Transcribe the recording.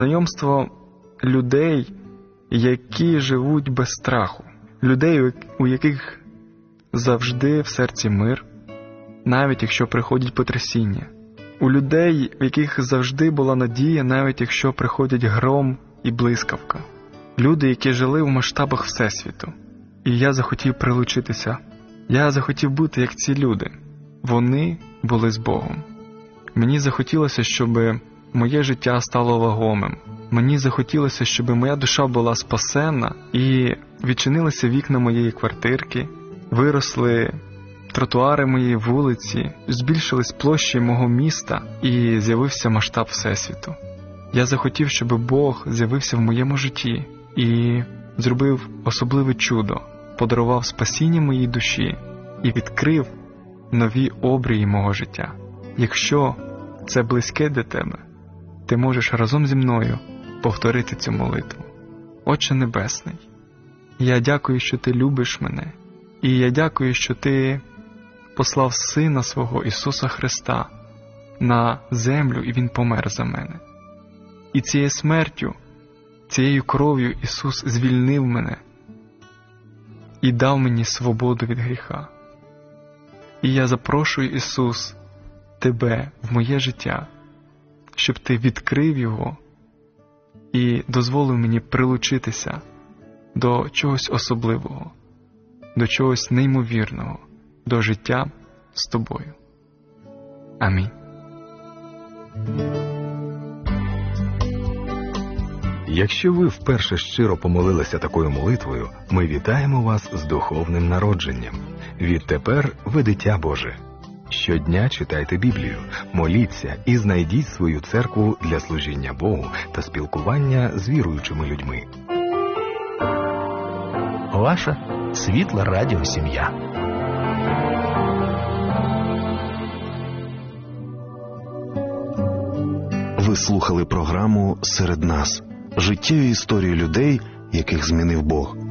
знайомство людей, які живуть без страху, людей, у яких завжди в серці мир, навіть якщо приходять потрясіння, у людей, в яких завжди була надія, навіть якщо приходять гром і блискавка, люди, які жили в масштабах Всесвіту. І я захотів прилучитися. Я захотів бути як ці люди. Вони були з Богом. Мені захотілося, щоб моє життя стало вагомим. Мені захотілося, щоб моя душа була спасена і відчинилися вікна моєї квартирки, виросли тротуари моєї вулиці, збільшились площі мого міста і з'явився масштаб Всесвіту. Я захотів, щоб Бог з'явився в моєму житті і зробив особливе чудо, подарував спасіння моїй душі і відкрив нові обрії мого життя. Якщо це близьке для тебе, ти можеш разом зі мною повторити цю молитву. Отче Небесний, я дякую, що ти любиш мене, і я дякую, що ти послав Сина свого Ісуса Христа на землю, і Він помер за мене. І цією смертю, цією кров'ю Ісус звільнив мене і дав мені свободу від гріха. І я запрошую, Ісус, Тебе в моє життя, щоб Ти відкрив його і дозволив мені прилучитися до чогось особливого, до чогось неймовірного, до життя з Тобою. Амінь. Якщо ви вперше щиро помолилися такою молитвою, ми вітаємо вас з духовним народженням. Відтепер ви дитя Боже. Щодня читайте Біблію, моліться і знайдіть свою церкву для служіння Богу та спілкування з віруючими людьми. Ваша світла радіосім'я. Ви слухали програму «Серед нас» – життєві історії людей, яких змінив Бог.